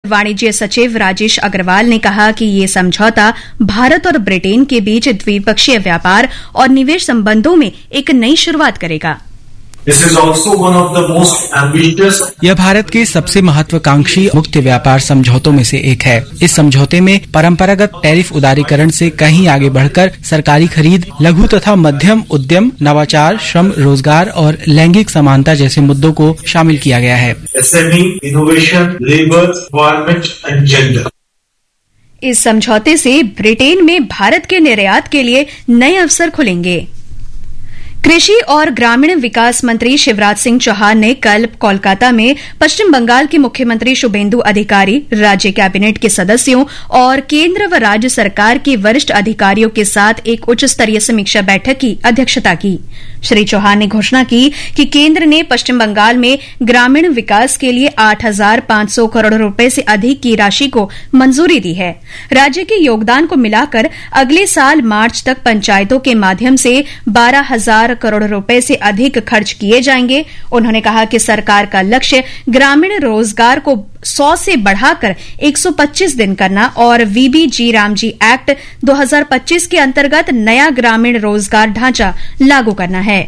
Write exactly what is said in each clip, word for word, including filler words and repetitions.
वाणिज्य सचिव राजेश अग्रवाल ने कहा कि ये समझौता भारत और ब्रिटेन के बीच द्विपक्षीय व्यापार और निवेश संबंधों में एक नई शुरुआत करेगा। This is also one of the most ambitious. यह भारत के सबसे महत्वाकांक्षी मुक्त व्यापार समझौतों में से एक है। इस समझौते में परंपरागत टैरिफ उदारीकरण से कहीं आगे बढ़कर सरकारी खरीद, लघु तथा मध्यम उद्यम, नवाचार, श्रम, रोजगार और लैंगिक समानता जैसे मुद्दों को शामिल किया गया है। S M E, innovation, labour, environment and gender. इस समझौते से ब्रिटेन में भारत के निर्यात के लिए नए अवसर खुलेंगे। कृषि और ग्रामीण विकास मंत्री शिवराज सिंह चौहान ने कल कोलकाता में पश्चिम बंगाल के मुख्यमंत्री शुभेंदु अधिकारी, राज्य कैबिनेट के सदस्यों और केंद्र व राज्य सरकार के वरिष्ठ अधिकारियों के साथ एक उच्च स्तरीय समीक्षा बैठक की अध्यक्षता की। श्री चौहान ने घोषणा की कि केंद्र ने पश्चिम बंगाल में ग्रामीण विकास के लिए आठ हजार पांच सौ करोड़ रुपए से अधिक की राशि को मंजूरी दी है। राज्य के योगदान को मिलाकर अगले साल मार्च तक पंचायतों के माध्यम से बारह हजार करोड़ रुपए से अधिक खर्च किए जाएंगे। उन्होंने कहा कि सरकार का लक्ष्य ग्रामीण रोजगार को सौ से बढ़ाकर एक सौ पच्चीस दिन करना और वीबी जी रामजी एक्ट दो हजार पच्चीस के अंतर्गत नया ग्रामीण रोजगार ढांचा लागू करना है।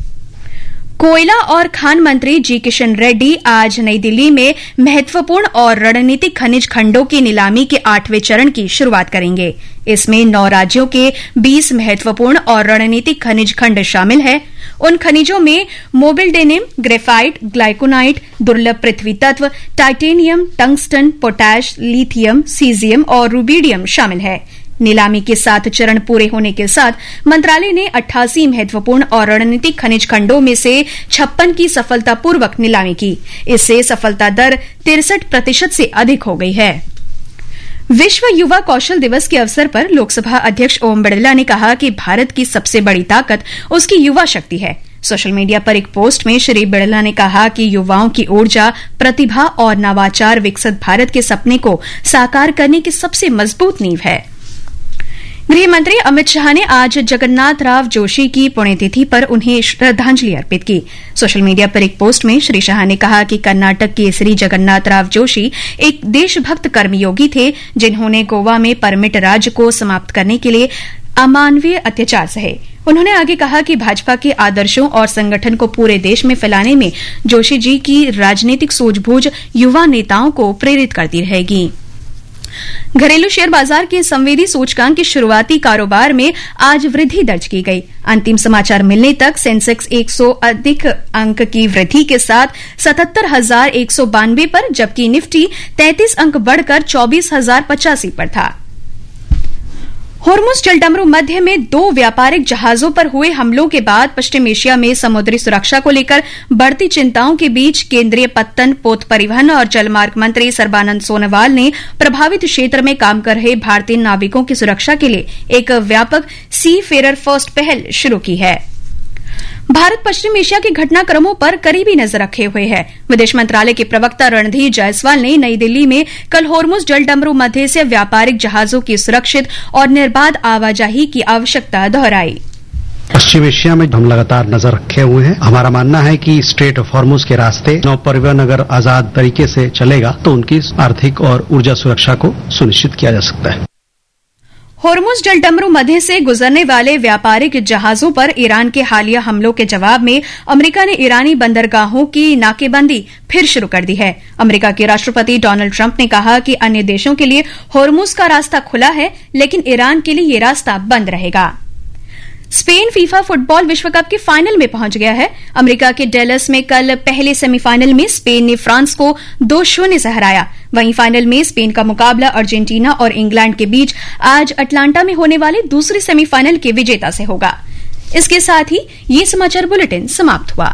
कोयला और खान मंत्री जी किशन रेड्डी आज नई दिल्ली में महत्वपूर्ण और रणनीतिक खनिज खंडों की नीलामी के आठवें चरण की शुरुआत करेंगे। इसमें नौ राज्यों के बीस महत्वपूर्ण और रणनीतिक खनिज खंड शामिल हैं। उन खनिजों में मोबिल्डेनियम, ग्रेफाइट, ग्लाइकोनाइट, दुर्लभ पृथ्वी तत्व, titanium, tungsten, potash, lithium, caesium और रूबिडियम शामिल है। नीलामी के सात चरण पूरे होने के साथ मंत्रालय ने अट्ठासी महत्वपूर्ण और रणनीतिक खनिज खंडों में से छप्पन की सफलतापूर्वक नीलामी की। इससे सफलता दर तिरसठ प्रतिशत से अधिक हो गई है। विश्व युवा कौशल दिवस के अवसर पर लोकसभा अध्यक्ष ओम बिड़ला ने कहा कि भारत की सबसे बड़ी ताकत उसकी युवा शक्ति है। सोशल मीडिया पर एक पोस्ट में श्री बिड़ला ने कहा कि युवाओं की ऊर्जा, प्रतिभा और नवाचार विकसित भारत के सपने को साकार करने की सबसे मजबूत नींव है। गृह मंत्री अमित शाह ने आज जगन्नाथ राव जोशी की पुण्यतिथि पर उन्हें श्रद्धांजलि अर्पित की। सोशल मीडिया पर एक पोस्ट में श्री शाह ने कहा कि कर्नाटक के श्री जगन्नाथ राव जोशी एक देशभक्त कर्मयोगी थे, जिन्होंने गोवा में परमिट राज्य को समाप्त करने के लिए अमानवीय अत्याचार सहे। उन्होंने आगे कहा कि भाजपा के आदर्शों और संगठन को पूरे देश में फैलाने में जोशी जी की राजनीतिक सूझबूझ युवा नेताओं को प्रेरित करती रहेगी। घरेलू शेयर बाजार के संवेदी सूचकांक के शुरुआती कारोबार में आज वृद्धि दर्ज की गई। अंतिम समाचार मिलने तक सेंसेक्स एक सौ अधिक अंक की वृद्धि के साथ सतहत्तर हजार एक सौ बानवे पर, जबकि निफ्टी तैंतीस अंक बढ़कर चौबीस हजार पचासी पर था। होर्मुज जलडमरू मध्य में दो व्यापारिक जहाजों पर हुए हमलों के बाद पश्चिम एशिया में समुद्री सुरक्षा को लेकर बढ़ती चिंताओं के बीच केंद्रीय पत्तन, पोत परिवहन और जलमार्ग मंत्री सर्बानंद सोनोवाल ने प्रभावित क्षेत्र में काम कर रहे भारतीय नाविकों की सुरक्षा के लिए एक व्यापक सी फेरर फर्स्ट पहल शुरू की है। भारत पश्चिम एशिया के घटनाक्रमों पर करीबी नजर रखे हुए है। विदेश मंत्रालय के प्रवक्ता रणधीर जायसवाल ने नई दिल्ली में कल होर्मुज जलडमरू मध्य से व्यापारिक जहाजों की सुरक्षित और निर्बाध आवाजाही की आवश्यकता दोहराई। पश्चिम एशिया में हम लगातार नजर रखे हुए हैं। हमारा मानना है कि स्ट्रेट ऑफ हॉर्मुज के रास्ते नौ परिवहन अगर आजाद तरीके से चलेगा तो उनकी आर्थिक और ऊर्जा सुरक्षा को सुनिश्चित किया जा सकता है। होर्मुज जलडमरू मध्य से गुजरने वाले व्यापारिक जहाजों पर ईरान के हालिया हमलों के जवाब में अमेरिका ने ईरानी बंदरगाहों की नाकेबंदी फिर शुरू कर दी है। अमेरिका के राष्ट्रपति डोनाल्ड ट्रंप ने कहा कि अन्य देशों के लिए होर्मुज का रास्ता खुला है, लेकिन ईरान के लिए यह रास्ता बंद रहेगा। स्पेन फीफा फुटबॉल विश्व कप के फाइनल में पहुंच गया है। अमेरिका के डेलस में कल पहले सेमीफाइनल में स्पेन ने फ्रांस को दो शून्य से हराया। वहीं फाइनल में स्पेन का मुकाबला अर्जेंटीना और इंग्लैंड के बीच आज अटलांटा में होने वाले दूसरे सेमीफाइनल के विजेता से होगा। इसके साथ ही ये समाचार बुलेटिन समाप्त हुआ।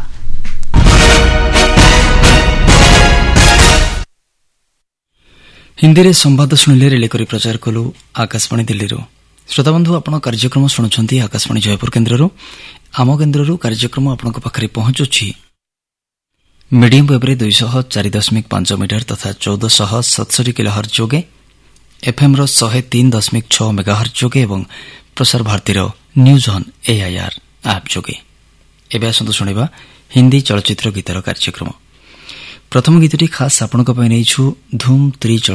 हिंदी रे संवाद शुणिले रिले करी प्रचार कलु आकाशवाणी दिल्ली। श्रोताबंधु आपण कार्यक्रम शुणुंट आकाशवाणी जयपुर केन्द्र आम केन्द्र कार्यक्रम आपण पाखे पहुंचुछि मीडियम वेब्रे दुईश चार दशमिक पांच मीटर तथा चौदह शह सतसठी किलोहर्ट्ज जोगे एफएम रो शहे तीन दशमिक छह मेगाहर्ट्ज जोगे एवं प्रसार भारतीर न्यूज ऑन एआईआर ऐप जोगे। एबे आसंतु शुणिबा हिंदी चलचित्र गीतर कार्यक्रम। प्रथम गीतटी खास आपण धूम त्री